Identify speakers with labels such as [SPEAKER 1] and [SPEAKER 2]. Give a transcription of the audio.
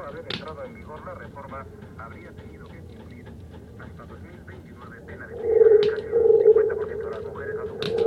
[SPEAKER 1] no haber entrado en vigor la reforma, habría tenido que cumplir hasta 2029 pena de prisión. Casi un 50% de las mujeres adultas.